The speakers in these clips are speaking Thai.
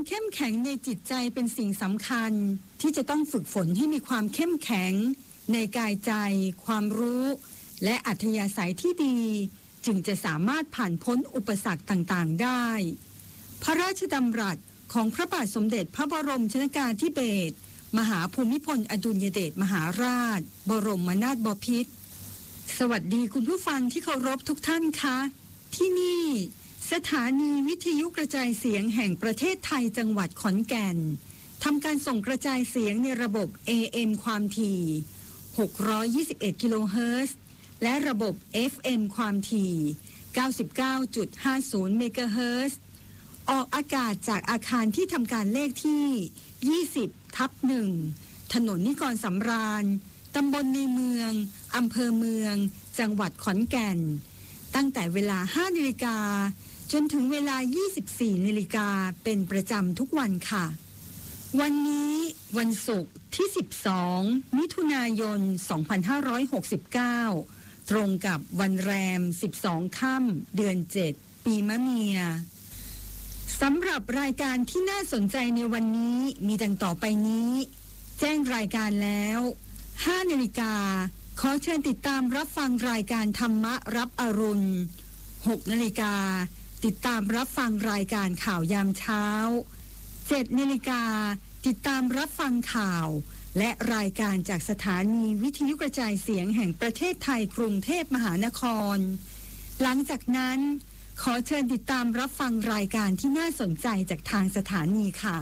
เข้มแข็งในจิตใจเป็นสิ่งสำคัญที่จะต้องฝึกฝนให้มีความเข้มแข็งในกายใจความรู้และอัธยาศัยที่ดีจึงจะสามารถผ่านพ้นอุปสรรคต่างๆได้พระราชดำรัสของพระบาทสมเด็จพระบรมชนกาธิเบศรมหาภูมิพลอดุลยเดชมหาราชบรมนาถบพิตรสวัสดีคุณผู้ฟังที่เคารพทุกท่านคะที่นี่สถานีวิทยุกระจายเสียงแห่งประเทศไทยจังหวัดขอนแก่นทำการส่งกระจายเสียงในระบบ AM ความถี่621กิโลเฮิรตซ์และระบบ FM ความถี่ 99.50 เมกะเฮิรตซ์ออกอากาศจากอาคารที่ทำการเลขที่ 20/1 ถนนนิกรสำราญตำบลในเมืองอำเภอเมืองจังหวัดขอนแก่นตั้งแต่เวลา 5 นาฬิกาจนถึงเวลา 24 นาฬิกาเป็นประจำทุกวันค่ะวันนี้วันศุกร์ที่ 12 มิถุนายน 2569 ตรงกับวันแรม 12 ค่ำเดือน 7 ปีมะเมียสำหรับรายการที่น่าสนใจในวันนี้มีดังต่อไปนี้แจ้งรายการแล้ว 5 นาฬิกาขอเชิญติดตามรับฟังรายการธรรมะรับอรุณ 6 นาฬิกาติดตามรับฟังรายการข่าวยามเช้า 7 นาฬิกาติดตามรับฟังข่าวและรายการจากสถานีวิทยุกระจายเสียงแห่งประเทศไทยกรุงเทพมหานครหลังจากนั้นขอเชิญติดตามรับฟังรายการที่น่าสนใจจากทางสถานีค่ะ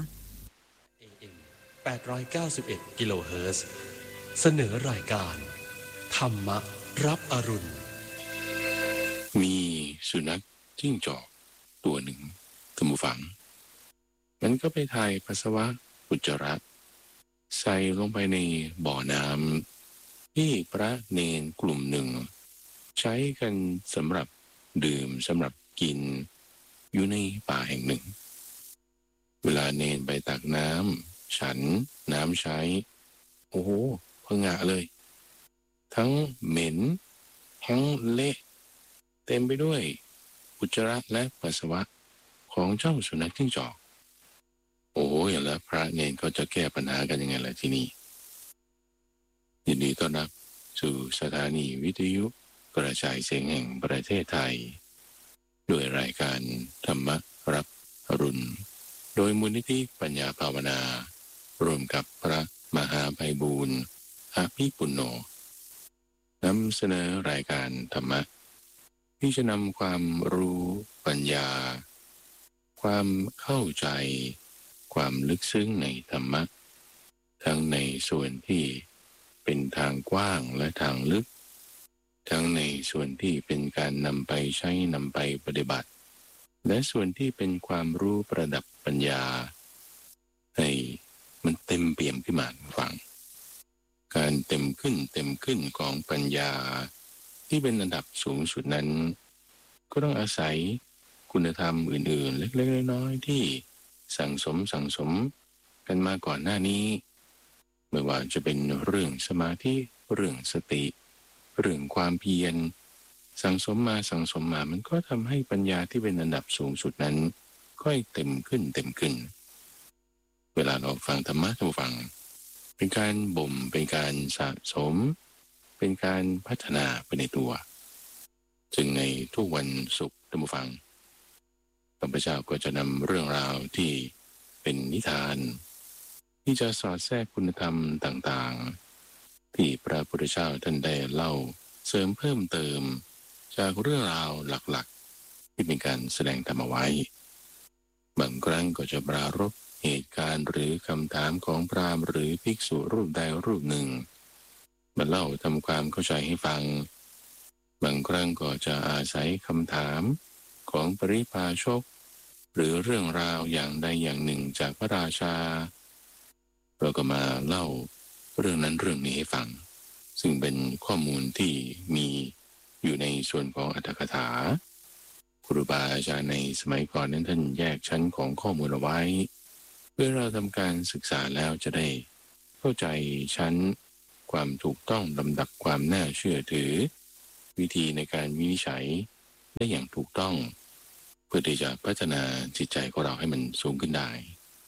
AM 891กิโลเฮิรตซ์เสนอรายการธรรมะรับอรุณมีสุนัขจิ้งจอกตัวหนึ่งท่านผู้ฟังมันก็ไปถ่ายปัสสาวะอุจจาระใส่ลงไปในบ่อน้ำที่พระเนนกลุ่มหนึ่งใช้กันสำหรับดื่มสำหรับกินอยู่ในป่าแห่งหนึ่งเวลาเนนไปตักน้ำฉันน้ำใช้โอ้โหผงะเลยทั้งเหม็นทั้งเละเต็มไปด้วยอุจจาระและปัสสาวะของเจ้าสุนัขจิ้งจอกโอ้ยแล้วพระเนรก็จะแก้ปัญหากันยังไงล่ะที่นี่ยินดีต้อนรับสู่สถานีวิทยุกระจายเสียงแห่งประเทศไทยด้วยรายการธรรมรับอรุณโดยมูลนิธิปัญญาภาวนาร่วมกับพระมหาไพบูลย์อาภิปุณโญนำเสนอรายการธรรมะที่จะนำความรู้ปัญญาความเข้าใจความลึกซึ้งในธรรมะทั้งในส่วนที่เป็นทางกว้างและทางลึกทั้งในส่วนที่เป็นการนำไปใช้นำไปปฏิบัติและส่วนที่เป็นความรู้ประดับปัญญาให้มันเต็มเปี่ยมขึ้นมาฟังการเต็มขึ้นของปัญญาที่เป็นระดับสูงสุดนั้นก็ต้องอาศัยคุณธรรมอื่นๆเล็กๆน้อยๆที่สั่งสมกันมาก่อนหน้านี้ไม่ว่าจะเป็นเรื่องสมาธิเรื่องสติเรื่องความเพียรสั่งสมมามันก็ทำให้ปัญญาที่เป็นอันดับสูงสุดนั้นค่อยเต็มขึ้นเวลาเราฟังธรรมะท่านผู้ฟังเป็นการบ่มเป็นการสะสมเป็นการพัฒนาไปในตัวจึงในทุกวันศุกร์ท่านผู้ฟังพระพุทธเจ้าก็จะนำเรื่องราวที่เป็นนิทานที่จะสอดแทรกคุณธรรมต่างๆที่พระพุทธเจ้าท่านได้เล่าเสริมเพิ่มเติมจากเรื่องราวหลักๆที่เป็นการแสดงธรรมไว้บางครั้งก็จะปรารภเหตุการณ์หรือคำถามของพราหมณ์หรือภิกษุรูปใดรูปหนึ่งมาเล่าทำความเข้าใจให้ฟังบางครั้งก็จะอาศัยคำถามของปริพาชกหรือเรื่องราวอย่างใดอย่างหนึ่งจากพระราชาเราก็มาเล่าเรื่องนั้นเรื่องนี้ให้ฟังซึ่งเป็นข้อมูลที่มีอยู่ในส่วนของอรรถกถาครูบาอาจารย์ในสมัยก่อนนั้นท่านแยกชั้นของข้อมูลเอาไว้เพื่อเราทำการศึกษาแล้วจะได้เข้าใจชั้นความถูกต้องลำดับความน่าเชื่อถือวิธีในการวินิจฉัยได้อย่างถูกต้องเพื่อที่จะพัฒนาจิตใจของเราให้มันสูงขึ้นได้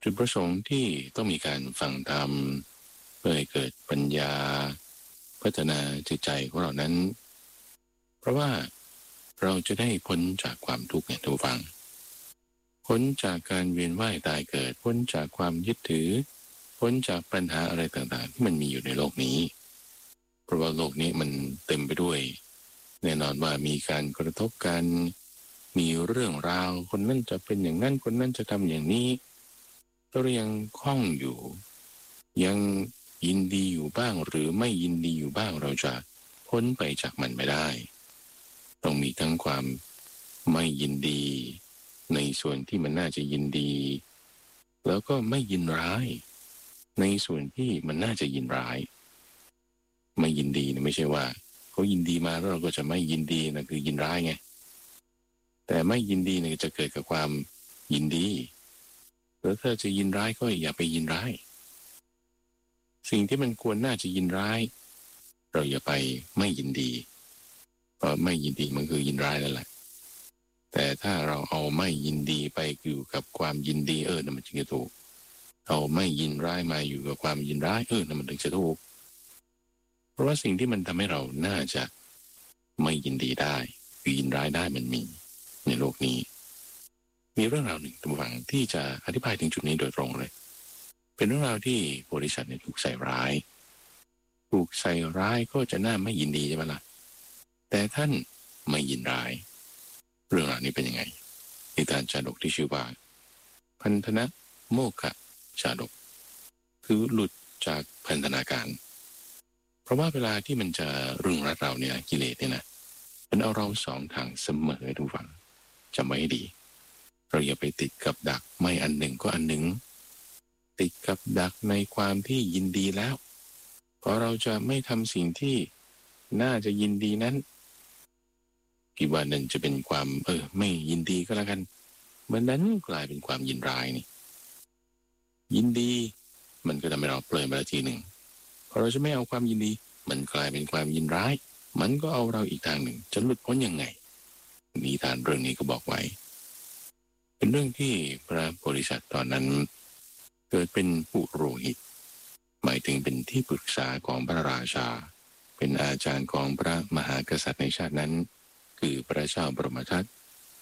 จุดประสงค์ที่ต้องมีการฟังธรรมเพื่อให้เกิดปัญญาพัฒนาจิตใจของเรานั้นเพราะว่าเราจะได้พ้นจากความทุกข์เนี่ยทุกฟังพ้นจากการเวียนว่ายตายเกิดพ้นจากความยึดถือพ้นจากปัญหาอะไรต่างๆที่มันมีอยู่ในโลกนี้เพราะว่าโลกนี้มันเต็มไปด้วยแน่นอนว่ามีการกระทบกันมีเรื่องราวคนนั้นจะเป็นอย่างนั้นคนนั้นจะทำอย่างนี้เรายังคล้องอยู่ยังยินดีอยู่บ้างหรือไม่ยินดีอยู่บ้างเราจะพ้นไปจากมันไม่ได้ต้องมีทั้งความไม่ยินดีในส่วนที่มันน่าจะยินดีแล้วก็ไม่ยินร้ายในส่วนที่มันน่าจะยินร้ายไม่ยินดีนะไม่ใช่ว่าเขายินดีมาแล้วเราก็จะไม่ยินดีนะคือยินร้ายไงแต่ไม่ยินดีเนี่ยจะเกิดกับความยินดีแล้วถ้าจะยินร้ายก็อย่าไปยินร้ายสิ่งที่มันควรน่าจะยินร้ายเราอย่าไปไม่ยินดีเพราะไม่ยินดีมันคือยินร้ายแล้วแหละแต่ถ้าเราเอาไม่ยินดีไปอยู่กับความยินดีนั่นมันจึงจะถูกเอาไม่ยินร้ายมาอยู่กับความยินร้ายนั่นมันถึงจะถูกเพราะว่าสิ่งที่มันทำให้เราน่าจะไม่ยินดีได้คือยินร้ายได้มันมีในโลกนี้มีเรื่องราวหนึ่งท่านผู้ฟังที่จะอธิบายถึงจุดนี้โดยตรงเลยเป็นเรื่องราวที่โพธิสัตว์เนี่ยถูกใส่ร้ายก็จะน่าไม่ยินดีใช่ไหมล่ะแต่ท่านไม่ยินร้ายเรื่องราวนี้เป็นยังไงนิทานชาดกที่ชื่อว่าพันธนะโมฆะชาดกคือหลุดจากพันธนาการเพราะว่าเวลาที่มันจะรุงรัดเราเนี่ยกิเลสเนี่ยนะมันเอาเราสองทางเสมอทุกฝั่งจำไว้ให้ดีเราอย่าไปติดกับดักไม่อันหนึ่งก็อันหนึ่งติดกับดักในความที่ยินดีแล้วเพราะเราจะไม่ทำสิ่งที่น่าจะยินดีนั้นคิดว่านั่นจะเป็นความไม่ยินดีก็แล้วกันเมื่อนั้นกลายเป็นความยินร้ายนี่ยินดีมันก็ทำให้เราเปลินไปทีหนึ่งพอเราจะไม่เอาความยินดีมันกลายเป็นความยินร้ายมันก็เอาเราอีกทางหนึ่งจะหลุดพ้นยังไงนิทานเรื่องนี้ก็บอกไว้เป็นเรื่องที่พระโพธิสัตว์ตอนนั้นเกิดเป็นปุโรหิตหมายถึงเป็นที่ปรึกษาของพระราชาเป็นอาจารย์ของพระมหากษัตริย์ในชาตินั้นคือพระเจ้าบรมทัต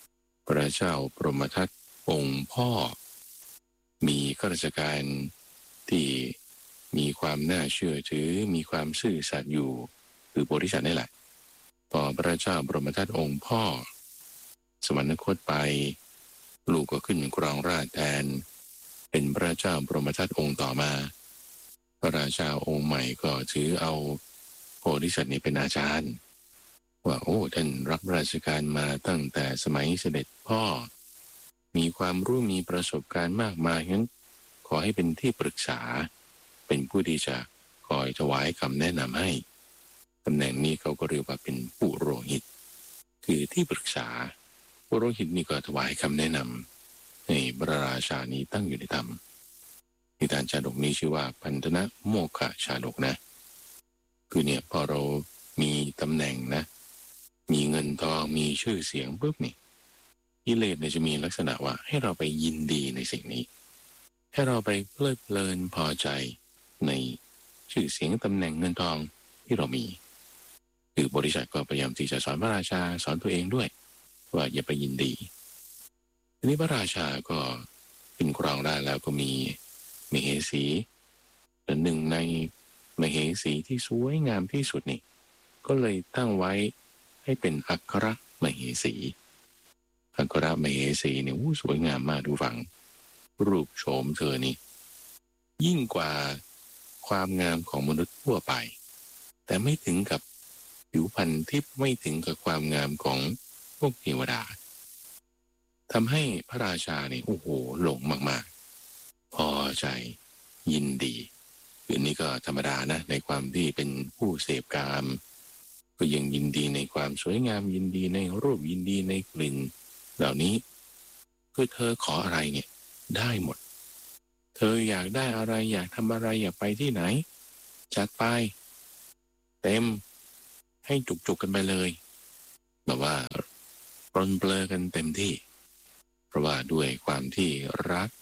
องค์พ่อมีข้าราชการที่มีความน่าเชื่อถือมีความซื่อสัตย์อยู่คือโพธิสัตว์นี่แหละพอพระเจ้าบรมทัตองค์พ่อสวรรคตไปลูกก็ขึ้นครองราชย์แทนเป็นพระเจ้าบรมทัตองค์ต่อมาพระราชาองค์ใหม่ก็ถือเอาโพธิสัตว์นี้เป็นอาจารย์ว่าท่านรับราชการมาตั้งแต่สมัยเสด็จพ่อมีความรู้มีประสบการณ์มากมายงั้นขอให้เป็นที่ปรึกษาเป็นผู้ที่จะคอยถวายคำแนะนำให้ตำแหน่งนี้เขาก็เรียกว่าเป็นปุโรหิตคือที่ปรึกษาปุโรหิตนี่ก็ถวายคำแนะนำให้พระราชานี้ตั้งอยู่ในธรรมนิทานชาดกนี้ชื่อว่าพันธนะโมฆะชาดกนะคือเนี่ยพอเรามีตำแหน่งนะมีเงินทองมีชื่อเสียงปุ๊บนี่กิเลสเนี่ยจะมีลักษณะว่าให้เราไปยินดีในสิ่งนี้ให้เราไปเพลิดเพลินพอใจในชื่อเสียงตำแหน่งเงินทองที่เรามีคือบริษัทก็พยายามที่จะสอนพระราชาสอนตัวเองด้วยว่าอย่าไปยินดีทีนี้พระราชาก็เป็นครองได้แล้วก็มีมเหสีแต่หนึ่งในมเหสีที่สวยงามที่สุดนี่ก็เลยตั้งไว้ให้เป็นอัครมเหสีอัครมเหสีเนี่ยสวยงามมากดูฟังรูปโฉมเธอนี่ยิ่งกว่าความงามของมนุษย์ทั่วไปแต่ไม่ถึงกับผิวพรรณที่ไม่ถึงกับความงามของพวกเทวดาทำให้พระราชาเนี่ยหลงมากๆพอใจยินดีคือนี้ก็ธรรมดานะในความที่เป็นผู้เสพกามก็ยังยินดีในความสวยงามยินดีในรูปยินดีในกลิ่นเหล่านี้คือเธอขออะไรเนี่ยได้หมดเธออยากได้อะไรอยากทำอะไรอยากไปที่ไหนจัดไปเต็มให้จุกๆกันไปเลยแบบว่าปรนเปลือกันเต็มที่เพราะว่าด้วยความที่รัก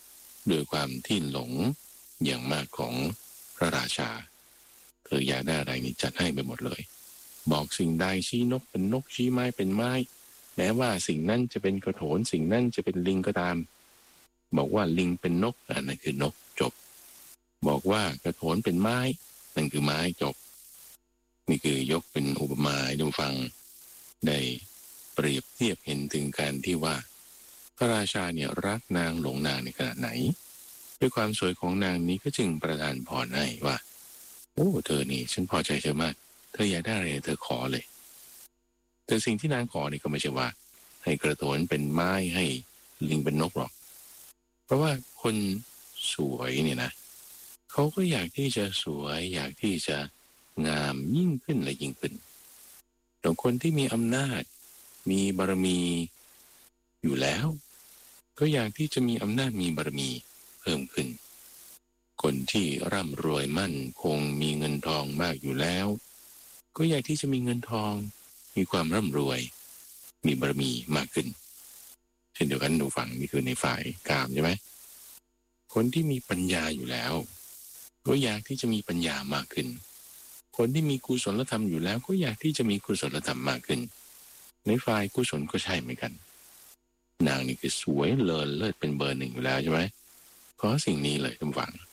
ด้วยความที่หลงอย่างมากของพระราชาเธออยากได้อะไรนี่จัดให้ไปหมดเลยบอกสิ่งใดชี้นกเป็นนกชี้ไม้เป็นไม้แม้ว่าสิ่งนั้นจะเป็นกระโถนสิ่งนั้นจะเป็นลิงก็ตามบอกว่าลิงเป็นนกอันนั้นคือนกจบบอกว่ากระโถนเป็นไม้นั่นคือไม้จบนี่คือยกเป็นอุปมาให้ดูฟังได้เปรียบเทียบเห็นถึงการที่ว่าพระราชาเนี่ยรักนางหลงนางในขณะไหนด้วยความสวยของนางนี้ก็จึงประทานพรให้ว่าโอ้เธอนี่ฉันพอใจเธอมากเธออยากได้อะไรเธอขอเลยแต่สิ่งที่นางขอนี่ก็ไม่ใช่ว่าให้กระโถนเป็นไม้ให้ลิงเป็นนกหรอกเพราะว่าคนสวยเนี่ยนะเขาก็อยากที่จะสวยอยากที่จะงามยิ่งขึ้นและยิ่งขึ้นแต่คนที่มีอำนาจมีบารมีอยู่แล้วก็อยากที่จะมีอำนาจมีบารมีเพิ่มขึ้นคนที่ร่ำรวยมั่นคงมีเงินทองมากอยู่แล้วก็อยากที่จะมีเงินทองมีความร่ำรวยมีบารมีมากขึ้นเช่นเดียวกันดูฝั่งนี่คือในฝ่ายกามใช่ไหมคนที่มีปัญญาอยู่แล้วก็อยากที่จะมีปัญญามากขึ้นคนที่มีกุศลธรรมอยู่แล้วก็อยากที่จะมีกุศลธรรมมากขึ้นในฝ่ายกุศลก็ใช่เหมือนกันนางนี่คือสวยเลิศเป็นเบอร์หนึ่งอยู่แล้วใช่ไหมเพราะสิ่งนี้เลยทุกฝั่ง